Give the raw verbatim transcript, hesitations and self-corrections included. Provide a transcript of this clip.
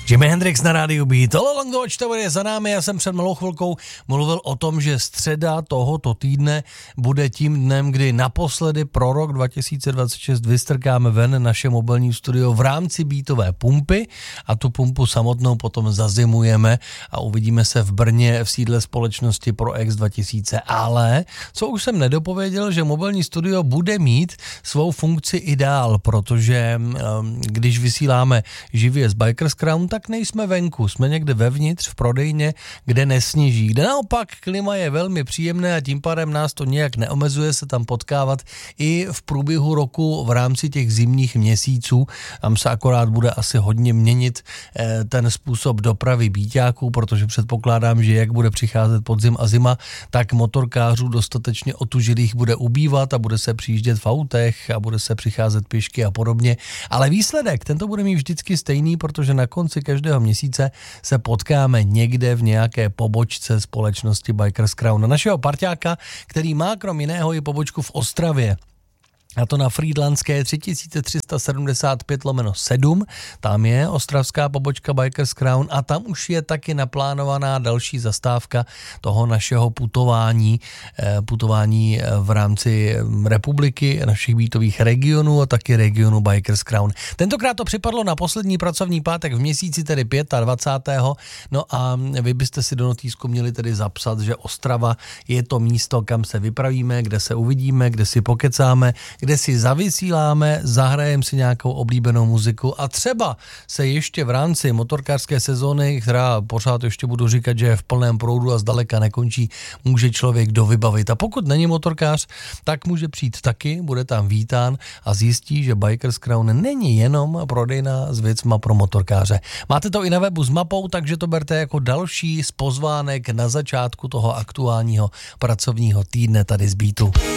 Jimi Hendrix na rádiu Beat. All Along the Watchtower je za námi. Já jsem před malou chvilkou mluvil o tom, že středa tohoto týdne bude tím dnem, kdy naposledy pro rok dva tisíce dvacet šest vystrkáme ven naše mobilní studio v rámci beatové pumpy a tu pumpu samotnou potom zazimujeme a uvidíme se v Brně v sídle společnosti Pro X dva tisíce. Ale co už jsem nedopověděl, že mobilní studio bude mít svou funkci i dál, protože když vysíláme živě z Bikers Crown, tak nejsme venku, jsme někde vevnitř v prodejně, kde nesněží, kde naopak klima je velmi příjemné a tím pádem nás to nějak neomezuje se tam potkávat i v průběhu roku v rámci těch zimních měsíců. Tam se akorát bude asi hodně měnit eh, ten způsob dopravy bíťáků, protože předpokládám, že jak bude přicházet podzim a zima, tak motorkářů dostatečně otužilých bude ubývat a bude se přijíždět v autech a bude se přicházet pěšky a podobně. Ale výsledek, ten to bude mít vždycky stejný, protože na konci každého měsíce se potkáme někde v nějaké pobočce společnosti Bikers Crown. Našeho parťáka, který má krom jiného i pobočku v Ostravě. A to na Frýdlantské tři tisíce tři sta sedmdesát pět lomeno sedm, tam je ostravská pobočka Bikers Crown a tam už je taky naplánovaná další zastávka toho našeho putování, putování v rámci republiky, našich beatových regionů a taky regionu Bikers Crown. Tentokrát to připadlo na poslední pracovní pátek v měsíci, tedy dvacátého pátého No a vy byste si do notýsku měli tedy zapsat, že Ostrava je to místo, kam se vypravíme, kde se uvidíme, kde si pokecáme, kde si zavysíláme, zahrajeme si nějakou oblíbenou muziku a třeba se ještě v rámci motorkářské sezóny, která pořád ještě budu říkat, že je v plném proudu a zdaleka nekončí, může člověk dovybavit. A pokud není motorkář, tak může přijít taky, bude tam vítán a zjistí, že Bikers Crown není jenom prodejna s věcma pro motorkáře. Máte to i na webu s mapou, takže to berte jako další z pozvánek na začátku toho aktuálního pracovního týdne tady z Beatu.